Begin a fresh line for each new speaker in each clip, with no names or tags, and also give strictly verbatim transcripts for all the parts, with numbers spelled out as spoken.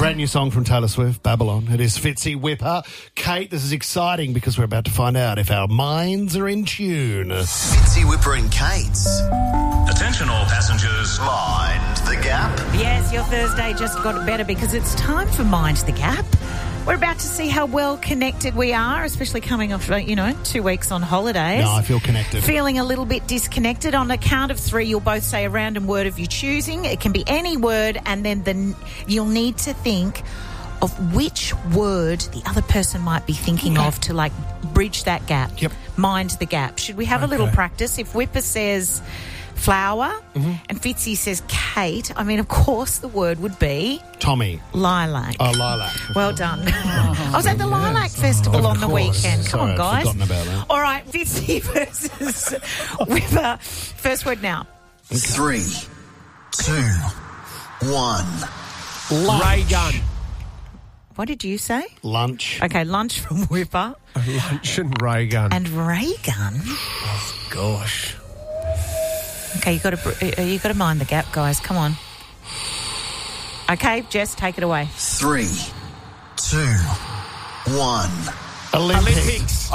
Brand new song from Taylor Swift, Babylon. It is Fitzy Whipper. Kate, this is exciting because we're about to find out if our minds are in tune.
Fitzy Whipper and Kate's.
Attention all passengers.
Mind the Gap.
Yes, your Thursday just got better because it's time for Mind the Gap. We're about to see how well connected we are, especially coming off, you know, two weeks on holidays.
No, I feel connected.
Feeling a little bit disconnected. On a count of three, you'll both say a random word of your choosing. It can be any word, and then the, you'll need to think of which word the other person might be thinking
okay.
of to, like, bridge that gap.
Yep.
Mind the gap. Should we have okay. a little practice? If Whipper says flower mm-hmm. and Fitzy says Kate, I mean, of course the word would be...
Tommy.
Lilac.
Oh, lilac.
Well done. Oh, I was at the Lilac yes. Festival
oh,
on the
course.
weekend. Come
Sorry,
on, guys.
I'd forgotten about that.
All right, Fitzy versus Whipper. First word now.
Okay. Three, two, one.
Lunch.
Ray gun.
What did you say?
Lunch.
Okay, lunch from Whipper.
Lunch and ray gun.
And ray gun.
Oh, gosh.
Okay, you got to you got to mind the gap, guys. Come on. Okay, Jess, take it away.
Three, two, one.
Olympics.
Olympics.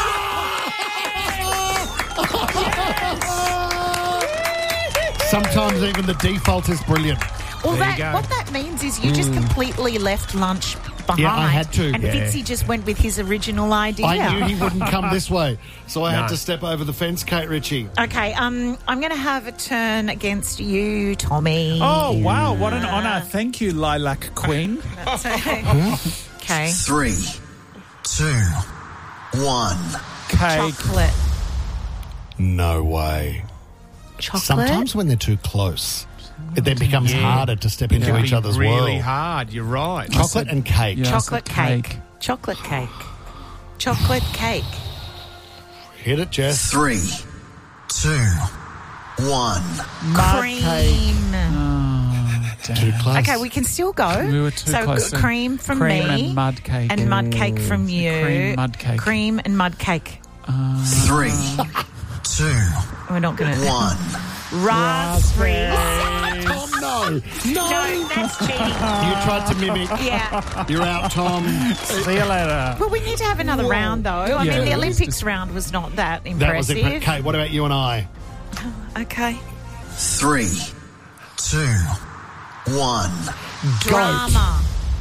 Sometimes even the default is brilliant.
Well,
There you
that
go.
what that means is you mm. just completely left lunch behind.
Yeah, I had to.
And
Yeah.
Fitzy just went with his original idea.
I knew he wouldn't come this way, so I
No.
had to step over the fence, Kate Ritchie.
Okay, um, I'm going to have a turn against you, Tommy.
Oh, wow. What an honour. Thank you, Lilac Queen.
That's okay. Okay.
Three, two, one.
Cake.
Chocolate.
No way.
Chocolate?
Sometimes when they're too close, it then becomes
Yeah.
harder to step into
It'd
each
be
other's
really
world.
hard. You're right.
Chocolate and cake.
Yeah.
Chocolate
cake.
cake. Chocolate cake. Chocolate cake.
Hit it, Jess.
Three, two, one.
Mud
Cream.
cake. Oh,
Too
damn.
close.
Okay, we can still go.
We were too
so
close.
g- cream from
cream
me.
and mud cake.
And mud cake from you.
Cream, mud cake.
Cream and mud cake.
Uh,
Three, two,
We're not going to...
one.
Raspberries.
Tom, no. No.
No, that's cheating.
You tried to mimic.
Yeah.
You're out, Tom.
See you later.
Well, we need to have another round, though. I
Yeah.
mean, the Olympics round was not that impressive.
That was impressive. Kate, what about you and I?
Okay.
Three, two, one.
Drama.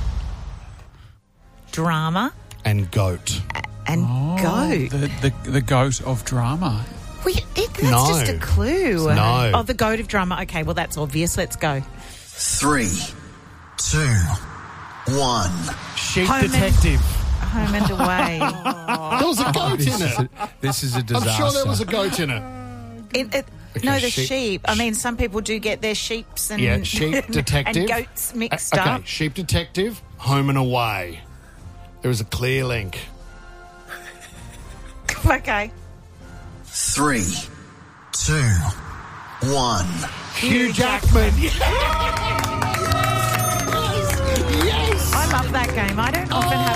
Drama
And goat.
and goat.
The, the, the goat of drama.
We, it, that's
No.
just a clue.
No.
Oh, the goat of drama. Okay, well, that's obvious. Let's go.
Three, two, one.
Sheep
Home and-
detective.
Home and away.
There was a goat
This
in
is
it.
a, this is a
I'm
disaster.
sure there was a goat in it.
It, it,
Okay,
no, the
sheep-
sheep. I mean, some people do get their sheeps and,
Yeah, sheep detective.
and goats mixed
Uh, okay,
up.
sheep detective, home and away. There was a clear link.
Okay.
Three, two, one.
Hugh Jackman.
I love that game. I don't often have